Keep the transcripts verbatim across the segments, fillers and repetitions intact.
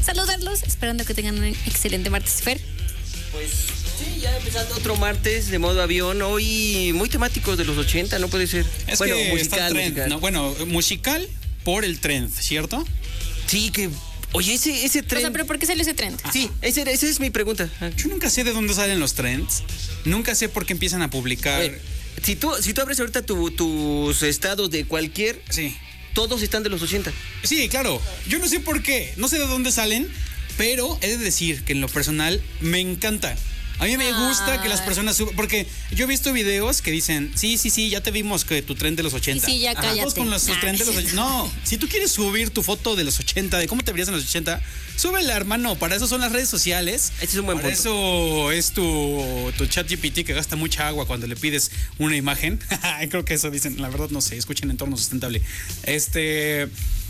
saludarlos, esperando que tengan un excelente martes, Fer. Pues sí, ya empezando otro martes de modo avión, hoy muy temáticos de los ochenta, no puede ser. Es bueno, que musical, está el trend, musical. ¿no? Bueno, musical por el trend, ¿cierto? Sí, que... Oye, ese, ese tren... O sea, ¿pero por qué salió ese trend? Sí, ese, esa es mi pregunta. Yo nunca sé de dónde salen los trends. Nunca sé por qué empiezan a publicar. Oye, si tú, si tú abres ahorita tu, tus estados de cualquier... Sí. Todos están de los ochenta. Sí, claro. Yo no sé por qué. No sé de dónde salen, pero he de decir que en lo personal me encanta. A mí me gusta que las personas suban, porque yo he visto videos que dicen, sí, sí, sí, ya te vimos que tu tren de los ochenta. Sí, sí, ya Ajá, cállate. todos con los Nah. tren de los ochenta. No, si tú quieres subir tu foto de los ochenta, de cómo te verías en los ochenta, súbela, hermano. Para eso son las redes sociales. Ese es un buen Para punto. eso es tu, tu chat G P T que gasta mucha agua cuando le pides una imagen. Creo que eso dicen, la verdad no sé, escuchen Entorno Sustentable. Este...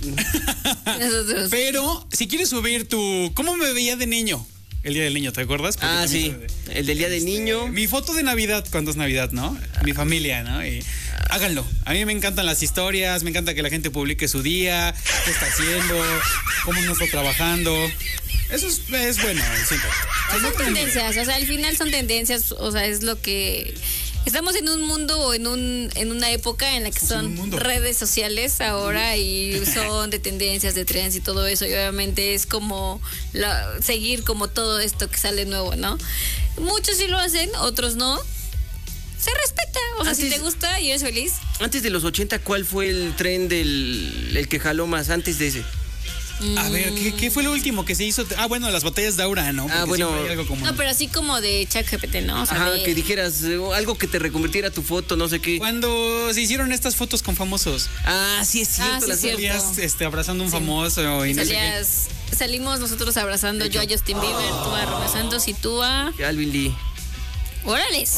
Nosotros. Pero si quieres subir tu... ¿Cómo me veía de niño? El día del niño, ¿te acuerdas? Porque Ah, también sí, fue de- el del día del niño. Mi foto de Navidad, cuando es Navidad, ¿no? Mi familia, ¿no? Y háganlo. A mí me encantan las historias, me encanta que la gente publique su día, qué está haciendo, cómo no está trabajando. Eso es, es bueno, siento. Pues son tendencias, o sea, al final son tendencias, o sea, es lo que... Estamos en un mundo o en un en una época en la que Estamos en un son mundo. redes sociales ahora y son de tendencias, de trends y todo eso, y obviamente es como la, seguir como todo esto que sale nuevo, ¿no? Muchos sí lo hacen, otros no. Se respeta, o sea, si Antes- te gusta y eres feliz. Antes de los ochenta, ¿cuál fue el tren del el que jaló más antes de ese? A ver, ¿qué, qué fue lo último que se hizo? Ah, bueno, las botellas de Aura, ¿no? Porque Ah, bueno. siempre hay algo como... No, pero así como de ChatGPT, ¿no? O sea, Ajá, de- que dijeras eh, algo que te reconvirtiera tu foto, no sé qué. Cuando se hicieron estas fotos con famosos. Ah, sí es cierto. Ah, sí, las- cierto. Salías este, abrazando a un Sí. famoso y no sé qué. salías, salimos nosotros abrazando, yo a Justin Bieber, tú a Romeo Santos y tú a... Alvin Lee. ¡Órales!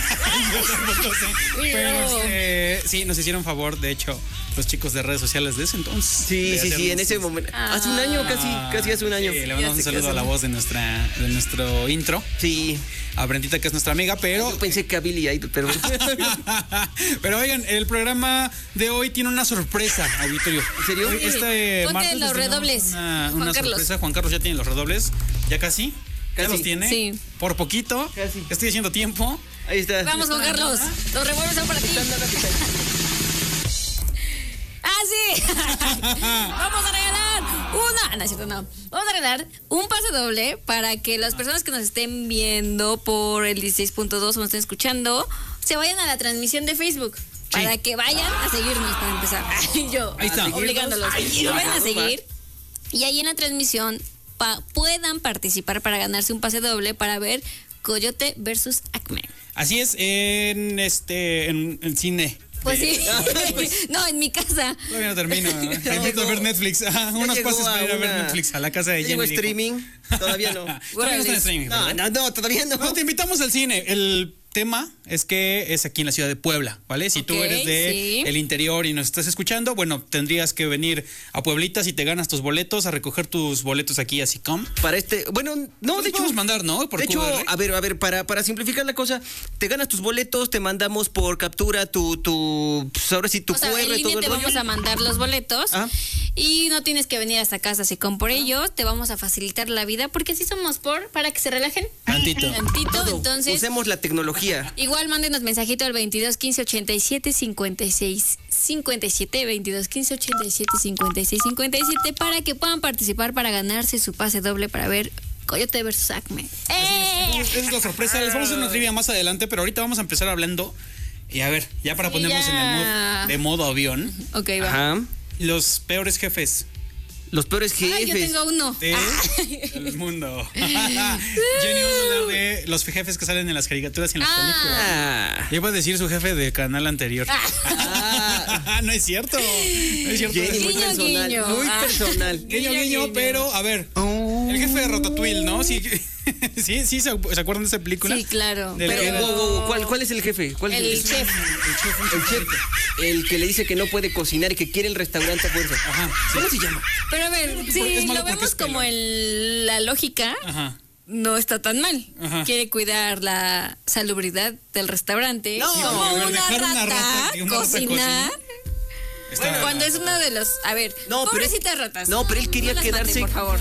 Pero este, sí, nos hicieron favor, de hecho, los chicos de redes sociales de ese entonces. Sí, de sí, sí, hacernos- en ese momento. Ah. Hace un año, casi, casi hace un año. Sí, le Ya mandamos un sé que saludo a hace la un- voz de nuestra de nuestro intro, Sí. a Brentita, que es nuestra amiga, pero Yo pensé que a Billy Idol, pero. pero oigan, el programa de hoy tiene una sorpresa, auditorio. ¿En serio? Hoy, Este Ponte martes los les tenemos redobles, Una, Juan una Carlos. sorpresa. Juan Carlos ya tiene los redobles, ya casi. ¿Ya Casi. los tiene? Sí. Por poquito. Casi. Estoy haciendo tiempo. Ahí está. Vamos con Carlos, los revuelves son para ti. ¡Ah, sí! Vamos a regalar una... No, es cierto, no. Vamos a regalar un pase doble para que las personas que nos estén viendo por el dieciséis punto dos o nos estén escuchando se vayan a la transmisión de Facebook. Para que vayan a seguirnos para empezar. Ay, yo, Ahí está. obligándolos. Ay, Nos vayan a va. seguir. Y ahí en la transmisión pa- puedan participar para ganarse un pase doble para ver Coyote versus Acme. Así es, en este en, en cine. Pues De- sí. No, en mi casa. Todavía no termino. ¿eh? Ya Necesito llegó. ver Netflix. Ajá, unos llegó pases a para ir a ver una- Netflix a la casa de ¿Ya Jenny. llegó dijo. streaming? Todavía no. Todavía no está en streaming. No, ¿verdad? no, no, todavía no. No, te invitamos al cine. El tema es que es aquí en la ciudad de Puebla, ¿vale? Si tú Ok, eres de sí. el interior y nos estás escuchando, bueno, tendrías que venir a Pueblita si te ganas tus boletos, a recoger tus boletos aquí a SICOM. Para este, bueno, no, de hecho, podemos mandar, ¿no? Por de hecho, Q R. a ver, a ver, para, para simplificar la cosa, te ganas tus boletos, te mandamos por captura tu, tu, pues ahora sí, tu O sea, Q R, en todo línea el te rollo. vamos a mandar los boletos Ah. y no tienes que venir hasta casa si con por ellos, te vamos a facilitar la vida porque así somos por para que se relajen. Tantito. Tantito, Todo. entonces Usemos la tecnología. igual mándenos mensajito al veintidós quince ochenta y siete cincuenta y seis cincuenta y siete, veintidós quince ochenta y siete cincuenta y seis cincuenta y siete para que puedan participar para ganarse su pase doble para ver Coyote versus Acme. ¡Eh! Esa es la sorpresa. Les vamos a hacer una trivia más adelante, pero ahorita vamos a empezar hablando. Y a ver, ya para Sí, ponernos ya. en el modo, de modo avión, Ok, va. Ajá. los peores jefes Los peores jefes. Ay, yo tengo uno. de Ay. el mundo. Jenny, vamos a hablar de los jefes que salen en las caricaturas y en las Ah. películas. Ah. Iba a decir su jefe del canal anterior. Ah. No es cierto. No es cierto. Jenny, muy Guiño, personal. guiño. Muy Ah. personal. Guiño, Guiño, guiño, guiño. pero a ver. El jefe de Ratatouille, ¿no? Sí, sí, sí, ¿se se acuerdan de esa película? Sí, claro. Del que Pero, era- wow, wow, wow, ¿cuál, ¿cuál es el jefe? ¿Cuál es El el, chef. El chef, un el chef, chefito. el que le dice que no puede cocinar y que quiere el restaurante a fuerza. Ajá, sí. ¿Cómo se llama? Pero a ver, porque si es malo lo porque vemos es como pelón. el, la lógica, Ajá. no está tan mal. Ajá. Quiere cuidar la salubridad del restaurante. No, como a ver, una dejar rata, una rata, que una rata cocinar. Está- Cuando es uno de los... A ver, No, pero- pobrecitas ratas. no, pero él quería No las maten, quedarse- por favor.